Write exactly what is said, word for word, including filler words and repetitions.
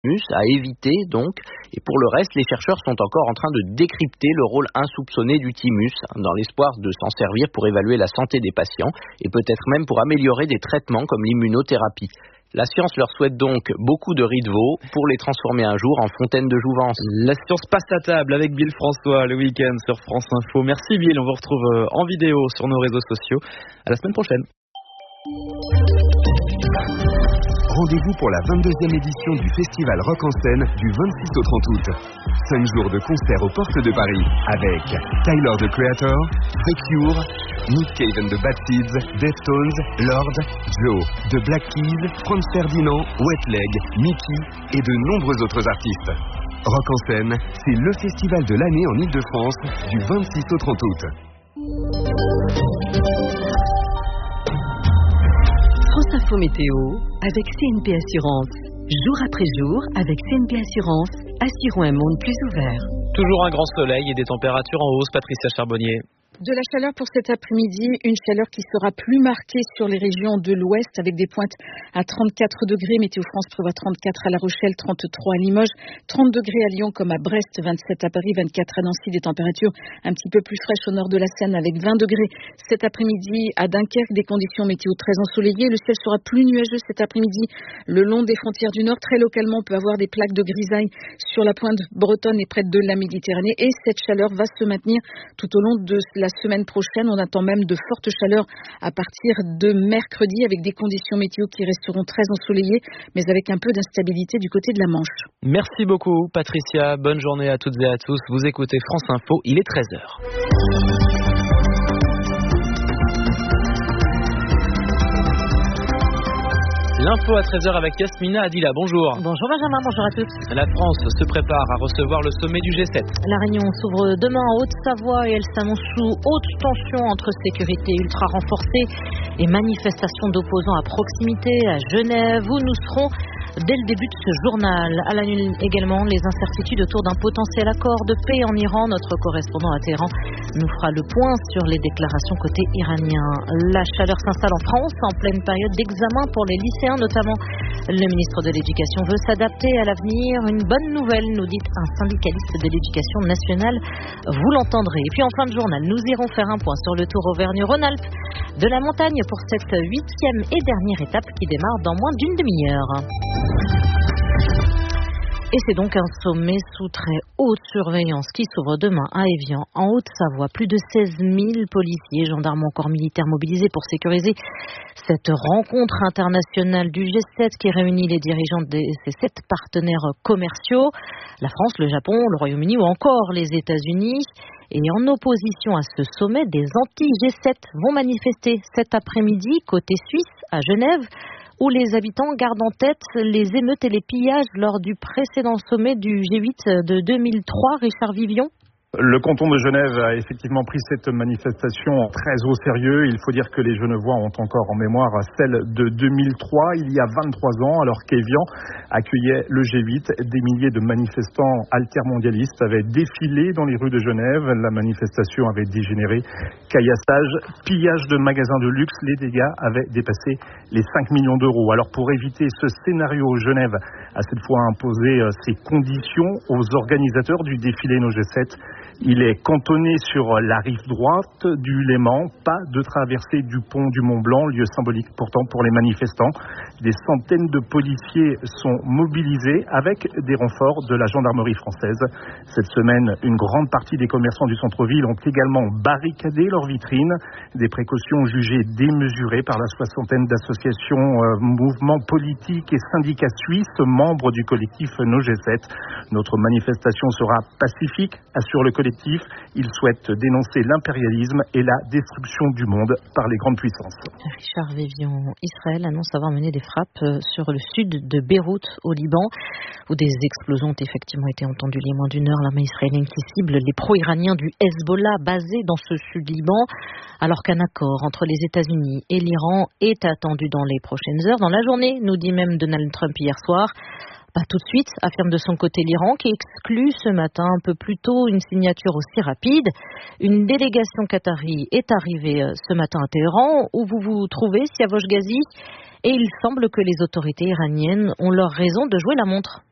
thymus, à éviter donc. Et pour le reste, les chercheurs sont encore en train de décrypter le rôle insoupçonné du thymus, dans l'espoir de s'en servir pour évaluer la santé des patients et peut-être même pour améliorer des traitements comme l'immunothérapie. La science leur souhaite donc beaucoup de riz de veau pour les transformer un jour en fontaine de jouvence. La science passe à table avec Bill François le week-end sur France Info. Merci Bill, on vous retrouve en vidéo sur nos réseaux sociaux. À la semaine prochaine. Rendez-vous pour la vingt-deuxième édition du festival Rock en scène du vingt-six au trente août. Cinq jours de concerts aux portes de Paris avec Tyler the Creator, The Cure, Nick Cave and the Bad Seeds, Deftones, Lord, Joe, The Black Keys, Franz Ferdinand, Wet Leg, Mickey et de nombreux autres artistes. Rock en scène, c'est le festival de l'année en Ile-de-France du vingt-six au trente août. France Info Météo avec C N P Assurance. Jour après jour, avec C N P Assurance, assurons un monde plus ouvert. Toujours un grand soleil et des températures en hausse, Patricia Charbonnier. De la chaleur pour cet après-midi, une chaleur qui sera plus marquée sur les régions de l'ouest avec des pointes à trente-quatre degrés. Météo France prévoit trente-quatre à La Rochelle, trente-trois à Limoges, trente degrés à Lyon comme à Brest, vingt-sept à Paris, vingt-quatre à Nancy. Des températures un petit peu plus fraîches au nord de la Seine avec vingt degrés. Cet après-midi à Dunkerque, des conditions météo très ensoleillées. Le ciel sera plus nuageux cet après-midi le long des frontières du nord. Très localement, on peut avoir des plaques de grisaille sur la pointe bretonne et près de la Méditerranée. Et cette chaleur va se maintenir tout au long de la La semaine prochaine. On attend même de fortes chaleurs à partir de mercredi avec des conditions météo qui resteront très ensoleillées mais avec un peu d'instabilité du côté de la Manche. Merci beaucoup Patricia, bonne journée à toutes et à tous. Vous écoutez France Info, il est treize heures. L'info à treize heures avec Yasmina Adila, bonjour. Bonjour Benjamin, bonjour à tous. La France se prépare à recevoir le sommet du G sept. La réunion s'ouvre demain en Haute-Savoie et elle s'annonce sous haute tension entre sécurité ultra renforcée et manifestations d'opposants à proximité à Genève où nous serons dès le début de ce journal. À la une également, les incertitudes autour d'un potentiel accord de paix en Iran. Notre correspondant à Téhéran nous fera le point sur les déclarations côté iranien. La chaleur s'installe en France en pleine période d'examen pour les lycéens notamment. Le ministre de l'Éducation veut s'adapter à l'avenir. Une bonne nouvelle, nous dit un syndicaliste de l'Éducation nationale. Vous l'entendrez. Et puis en fin de journal, nous irons faire un point sur le Tour Auvergne-Rhône-Alpes de la montagne pour cette huitième et dernière étape qui démarre dans moins d'une demi-heure. Et c'est donc un sommet sous très haute surveillance qui s'ouvre demain à Évian, en Haute-Savoie. Plus de seize mille policiers, gendarmes ou encore militaires mobilisés pour sécuriser cette rencontre internationale du G sept qui réunit les dirigeants de ces sept partenaires commerciaux, la France, le Japon, le Royaume-Uni ou encore les États-Unis. Et en opposition à ce sommet, des anti-G sept vont manifester cet après-midi côté suisse à Genève, où les habitants gardent en tête les émeutes et les pillages lors du précédent sommet du G huit de deux mille trois. Richard Vivion. Le canton de Genève a effectivement pris cette manifestation très au sérieux. Il faut dire que les Genevois ont encore en mémoire celle de deux mille trois, il y a vingt-trois ans, alors qu'Évian accueillait le G huit. Des milliers de manifestants altermondialistes avaient défilé dans les rues de Genève. La manifestation avait dégénéré. Caillassage, pillage de magasins de luxe, les dégâts avaient dépassé les cinq millions d'euros. Alors pour éviter ce scénario, Genève a cette fois imposé ses conditions aux organisateurs du défilé No G sept. Il est cantonné sur la rive droite du Léman, pas de traversée du pont du Mont Blanc, lieu symbolique pourtant pour les manifestants. Des centaines de policiers sont mobilisés avec des renforts de la gendarmerie française. Cette semaine, une grande partie des commerçants du centre-ville ont également barricadé leurs vitrines. Des précautions jugées démesurées par la soixantaine d'associations, euh, mouvements politiques et syndicats suisses, membres du collectif No G sept. Notre manifestation sera pacifique, assure le collectif. Il souhaite dénoncer l'impérialisme et la destruction du monde par les grandes puissances. Richard Vivion, Israël annonce avoir mené des frappes sur le sud de Beyrouth au Liban, où des explosions ont effectivement été entendues il y a moins d'une heure. L'armée israélienne qui cible les pro-iraniens du Hezbollah basés dans ce sud-Liban, alors qu'un accord entre les États-Unis et l'Iran est attendu dans les prochaines heures. Dans la journée, nous dit même Donald Trump hier soir. Pas tout de suite, affirme de son côté l'Iran, qui exclut ce matin un peu plus tôt une signature aussi rapide. Une délégation qatari est arrivée ce matin à Téhéran, où vous vous trouvez, Siavosh Ghazi, et il semble que les autorités iraniennes ont leur raison de jouer la montre.